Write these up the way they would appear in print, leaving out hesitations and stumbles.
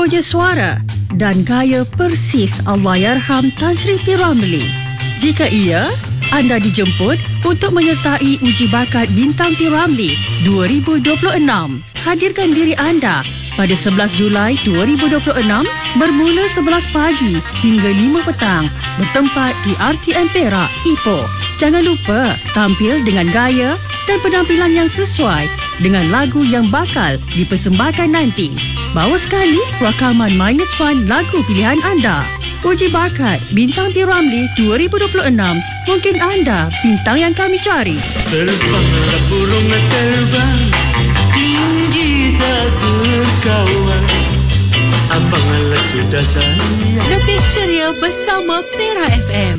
Sahaja Suara dan gaya persis Allahyarham Tan Sri P. Ramlee. Jika ia, anda dijemput untuk menyertai uji bakat Bintang P. Ramlee 2026. Hadirkan diri anda pada 11 Julai 2026 bermula 11 pagi hingga 5 petang bertempat di RTM Perak, Ipoh. Jangan lupa tampil dengan gaya dan penampilan yang sesuai dengan lagu yang bakal dipersembahkan nanti. Bawa sekali rakaman -1 lagu pilihan anda. Uji bakat Bintang P. Ramlee 2026. Mungkin anda bintang yang kami cari. Terbanglah burung terbang, tinggi tak terkawal. Abanglah sudah sayang. Lebih ceria bersama Perak FM.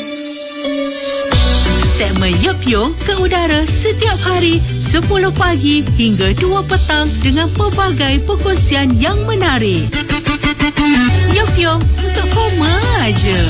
Segmen Yup Yung ke udara setiap hari 10 pagi hingga 2 petang dengan pelbagai perkongsian yang menarik. Yup Yung untuk koma aja.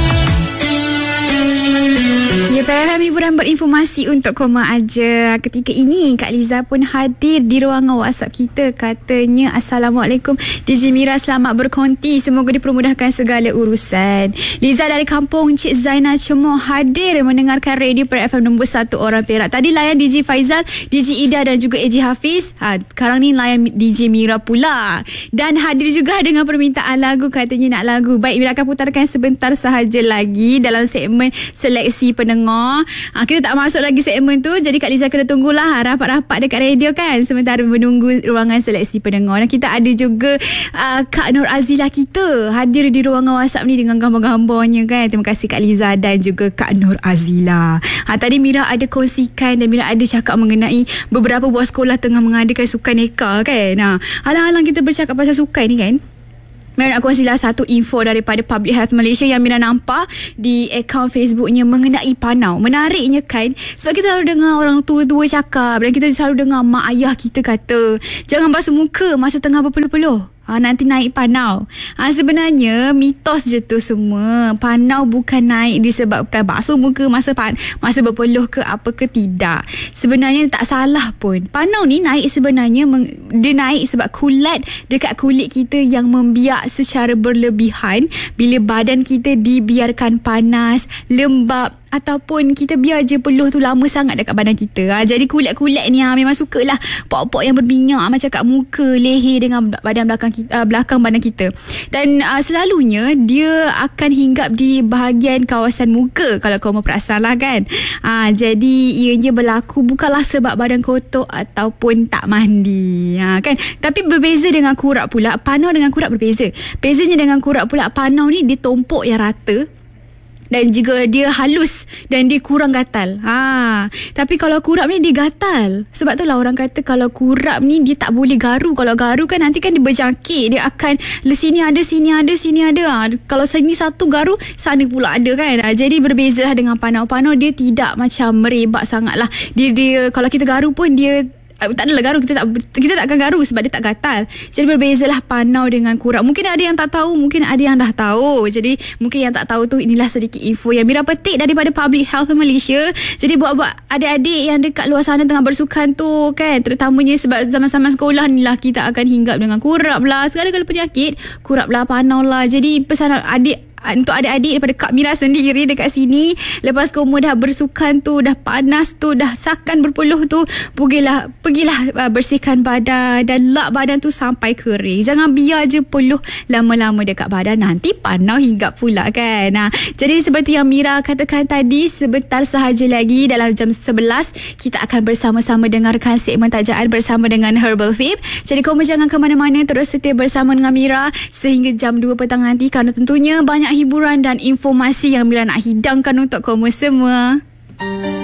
Ya, Perak FM hiburan berinformasi untuk koma aja. Ketika ini Kak Liza pun hadir di ruangan WhatsApp kita. Katanya, Assalamualaikum DJ Mira, selamat berkonti, semoga dipermudahkan segala urusan. Liza dari kampung Cik Zainal Cemoh hadir mendengarkan radio Perak FM nombor 1 orang Perak. Tadi layan DJ Faizal, DJ Ida dan juga AJ Hafiz. Sekarang ni layan DJ Mira pula. Dan hadir juga dengan permintaan lagu, katanya nak lagu. Baik, Mira akan putarkan sebentar sahaja lagi dalam segmen seleksi pendengar. Kita tak masuk lagi segmen tu, jadi Kak Liza kena tunggulah rapat-rapat dekat radio kan, sementara menunggu ruangan seleksi pendengar. Dan kita ada juga Kak Nur Azila kita hadir di ruangan WhatsApp ni dengan gambar-gambarnya kan. Terima kasih Kak Liza dan juga Kak Nur Azila. Tadi Mira ada kongsikan dan Mira ada cakap mengenai beberapa buah sekolah tengah mengadakan sukan neka kan. Halang-halang kita bercakap pasal sukan ni kan, Mira nak kongsilah satu info daripada Public Health Malaysia yang Mira nampak di akaun Facebooknya mengenai panau. Menariknya kan, sebab kita selalu dengar orang tua-tua cakap dan kita selalu dengar mak ayah kita kata, jangan basuh muka masa tengah berpeluh-peluh. Nanti naik panau. Sebenarnya mitos je tu semua. Panau bukan naik disebabkan basuh muka masa berpeluh ke apa ke, tidak. Sebenarnya tak salah pun. Panau ni naik sebenarnya dia naik sebab kulat dekat kulit kita yang membiak secara berlebihan bila badan kita dibiarkan panas, lembab, ataupun kita biar je peluh tu lama sangat dekat badan kita. Jadi kulat-kulat ni memang sukalah pok-pok yang berminyak macam kat muka, leher dengan badan belakang badan kita. Dan selalunya dia akan hinggap di bahagian kawasan muka kalau kau mau perasan lah kan. Jadi ianya berlaku bukanlah sebab badan kotor ataupun tak mandi kan. Tapi berbeza dengan kurap pula. Panau dengan kurap berbeza. Bezanya dengan kurap pula, panau ni dia tompok yang rata dan juga dia halus dan dia kurang gatal. Tapi kalau kurap ni dia gatal. Sebab tu lah orang kata kalau kurap ni dia tak boleh garu. Kalau garu kan nanti kan dia berjangkit. Dia akan sini ada, sini ada, sini ada. Kalau sini satu garu, sana pula ada kan. Jadi berbeza lah dengan panau. Panau dia tidak macam merebak sangat lah. Dia kalau kita garu pun dia tak adalah garu, kita tak akan garu sebab dia tak gatal. Jadi berbezalah panau dengan kurap. Mungkin ada yang tak tahu, mungkin ada yang dah tahu. Jadi mungkin yang tak tahu tu, inilah sedikit info yang Mira petik daripada Public Health Malaysia. Jadi buat-buat adik-adik yang dekat luar sana tengah bersukan tu kan, terutamanya sebab zaman-zaman sekolah ni lah kita akan hinggap dengan kurap lah, segala-gala penyakit, kurap lah, panau lah. Jadi pesan untuk adik-adik daripada Kak Mira sendiri dekat sini, lepas kamu dah bersukan tu, dah panas tu, dah sakan berpeluh tu, pergilah bersihkan badan dan lap badan tu sampai kering. Jangan biar je peluh lama-lama dekat badan, nanti panau hinggap pula kan. Jadi seperti yang Mira katakan tadi, sebentar sahaja lagi dalam jam 11 kita akan bersama-sama dengarkan segmen tajaan bersama dengan Herbal Fib. Jadi kamu jangan ke mana-mana, terus setia bersama dengan Mira sehingga jam 2 petang nanti, kerana tentunya banyak hiburan dan informasi yang Mira nak hidangkan untuk kamu semua.